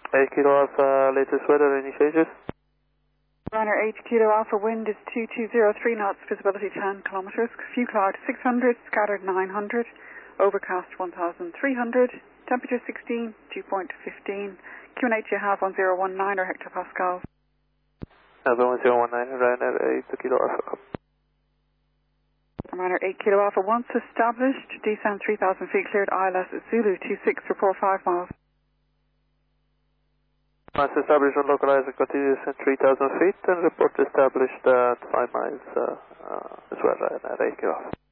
8 Kilo Alpha, latest weather, any changes? Runner 8 Kilo Alpha, wind is 2203 knots, visibility 10 kilometers, few cloud 600, scattered 900, overcast 1300, temperature 16, dew point 15, QNH you have 1019 or hectopascals. 1019, Ryanair 8 Kilo Alpha. Ryanair 8 Kilo Alpha, once established, descend 3000 feet, cleared ILS Zulu 26, report 5 miles. Once established on localizer, continue descend 3000 feet and report established at 5 miles as well, Ryanair 8 Kilo Alpha.